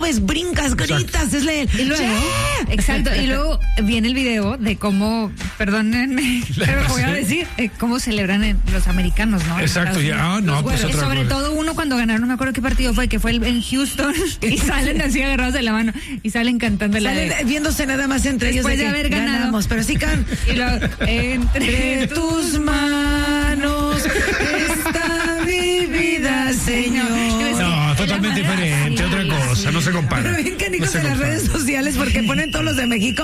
mueves, brincas, gritas, es y luego, exacto, y luego viene el video de cómo, perdónenme, pero voy a decir, cómo celebran los americanos, ¿no? Exacto, pues otra sobre cosa. todo uno cuando ganaron, no me acuerdo qué partido fue, que fue en Houston, y salen así agarrados de la mano, y salen cantando viéndose nada más entre ellos. Después de haber ganado. Ganamos, pero sí y luego, entre tus manos está mi vida, Señor. No, totalmente diferente, otra cosa, no se compara. Pero bien canicos en las redes sociales porque ponen todos los de México,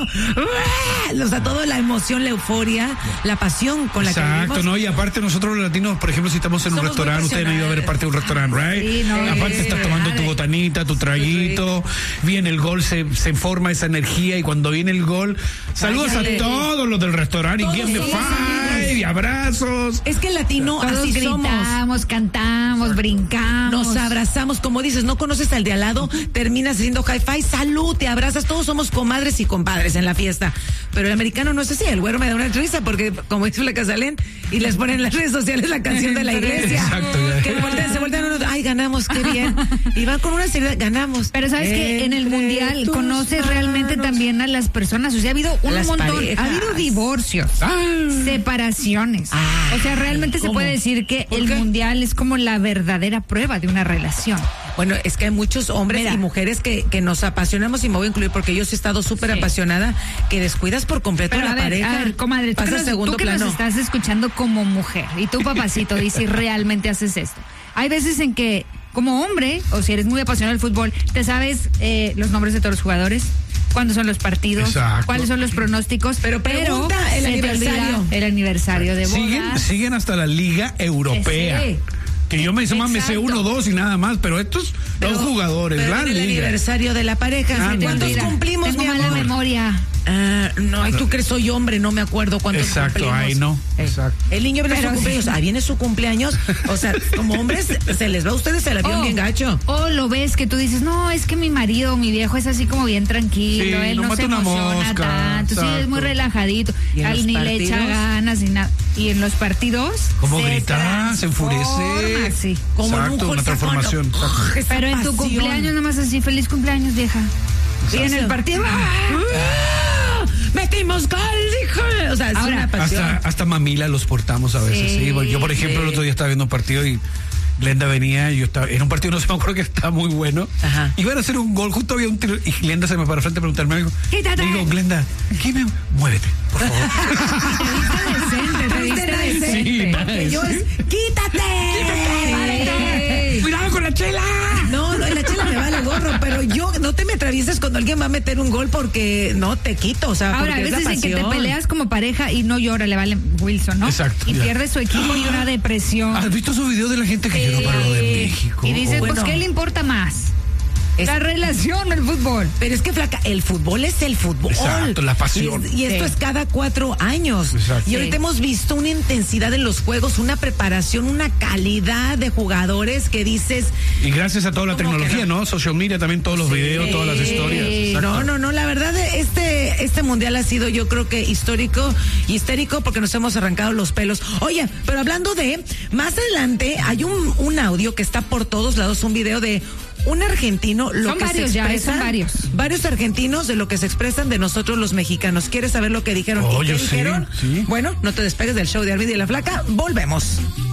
o sea, toda la emoción, la euforia, la pasión con la que vivimos. Exacto, ¿no? Y aparte nosotros los latinos, por ejemplo, si estamos en un restaurante, ustedes han ido a ver parte de un restaurante, ¿right? Sí, no, aparte estás tomando tu botanita, tu traguito, viene el gol, se forma esa energía y cuando viene el gol, saludos a todos los del restaurante y give me five y abrazos. Es que el latino todos así gritamos, cantamos, brincamos. Nos abrazamos, como dices, no conoces al de al lado, terminas haciendo hi-fi, salud, te abrazas, todos somos comadres y compadres en la fiesta. Pero el americano no es así, el güero me da una risa porque, como dice la Casalén, y les ponen en las redes sociales la canción de la iglesia. Exacto. Que se voltean unos, ay, ganamos, qué bien. Y van con una seriedad, ganamos. Pero sabes que en el mundial conoces realmente también a las personas, o sea, ha habido un montón, parejas. ha habido divorcios, separaciones. O sea, realmente se puede decir que el mundial es como la verdadera prueba de una relación. Bueno, es que hay muchos hombres y mujeres que nos apasionamos, y me voy a incluir porque yo sí he estado súper apasionada, que descuidas por completo a la pareja. A ver, comadre, tú que nos estás escuchando como mujer, y tú, papacito, dice si realmente haces esto. Hay veces en que, como hombre, o si eres muy apasionado del fútbol, te sabes los nombres de todos los jugadores, cuándo son los partidos, cuáles son los pronósticos, pero pregunta el aniversario de bodas. Siguen hasta la Liga Europea. Que yo me sé 1, 2 y nada más, pero estos dos jugadores, pero el aniversario de la pareja. ¿Cuántos cumplimos? Tengo mala memoria. No, tú crees soy hombre, no me acuerdo cuántos cumplimos. Exacto, ahí no. Exacto. El niño viene su cumpleaños, viene su cumpleaños. O sea, como hombres, se les va a ustedes el avión bien gacho. O lo ves que tú dices, no, es que mi marido, mi viejo es así como bien tranquilo, él no se emociona tanto, sí, es muy relajadito, ni le echa ganas ni nada. Y en los partidos, como grita, se enfurece. Sí. Como una transformación. Pero en tu cumpleaños nomás así, feliz cumpleaños, vieja. Y en el partido, metimos gol, hijo. O sea, es una pasión. Hasta mamila los portamos a veces. Sí. Yo, por ejemplo, el otro día estaba viendo un partido y Glenda venía, yo estaba en un partido, no sé, me acuerdo que estaba muy bueno. Iban a hacer un gol, justo había un tiro, y Glenda se me para frente a preguntarme algo. ¡Quítate! Le digo, Glenda, muévete, por favor. Te viste decente. Sí, porque yo ¡quítate! ¡Cuidado con la chela! No, la chela me vale gorro, pero yo no te me atravieses cuando alguien va a meter un gol porque no te quito, o sea, ahora, a veces en que te peleas como pareja y no llora, le vale Wilson, ¿no? Exacto. Y pierde su equipo y una depresión. ¿Has visto esos videos de la gente que lloró para lo de México? Y dices, pues, ¿qué le importa más? La relación, el fútbol. Pero es que, flaca, el fútbol es el fútbol. Exacto, la pasión. Y esto es cada 4 años. Exacto. Y ahorita hemos visto una intensidad en los juegos, una preparación, una calidad de jugadores que dices... Y gracias a toda la tecnología, ¿no? Social media, también todos los videos, todas las historias. Exacto. No, la verdad, este mundial ha sido, yo creo que histórico y histérico porque nos hemos arrancado los pelos. Oye, pero hablando de, más adelante hay un audio que está por todos lados, un video de un argentino, son varios argentinos de lo que se expresan de nosotros los mexicanos. ¿Quieres saber lo que dijeron? ¿Y qué dijeron? Sí. Bueno, no te despegues del show de Arvidio y la Flaca. Volvemos.